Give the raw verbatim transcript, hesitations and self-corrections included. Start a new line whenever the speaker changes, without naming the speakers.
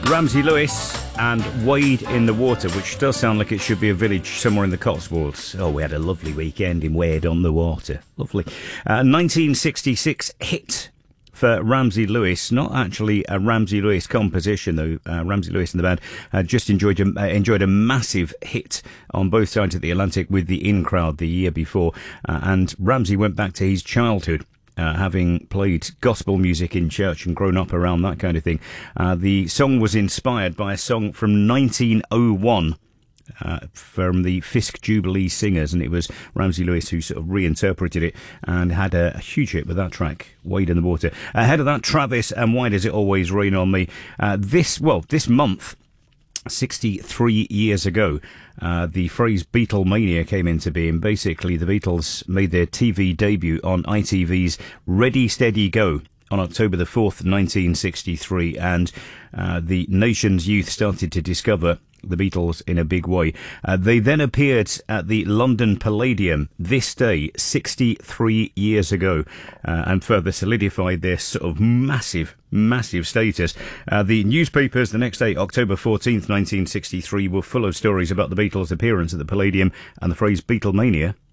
Ramsey Lewis and Wade in the Water, which does sound like it should be a village somewhere in the Cotswolds. Oh, we had a lovely weekend in Wade on the Water. Lovely. Uh, nineteen sixty-six hit for Ramsey Lewis, not actually a Ramsey Lewis composition though. Uh, Ramsey Lewis and the band uh, just enjoyed a, uh, enjoyed a massive hit on both sides of the Atlantic with the In Crowd the year before, uh, and Ramsey went back to his childhood. Uh, having played gospel music in church and grown up around that kind of thing. Uh, the song was inspired by a song from nineteen oh one uh, from the Fisk Jubilee Singers, and it was Ramsey Lewis who sort of reinterpreted it and had a, a huge hit with that track, Wade in the Water. Ahead of that, Travis and Why Does It Always Rain on Me? Uh, this, well, this month, sixty-three years ago, uh, the phrase Beatlemania came into being. Basically, the Beatles made their T V debut on I T V's Ready, Steady, Go on October the fourth, nineteen sixty-three, and uh, the nation's youth started to discover the Beatles in a big way. Uh, they then appeared at the London Palladium this day, sixty-three years ago, uh, and further solidified their sort of massive, massive status. Uh, the newspapers the next day, October fourteenth, nineteen sixty-three, were full of stories about the Beatles' appearance at the Palladium and the phrase Beatlemania.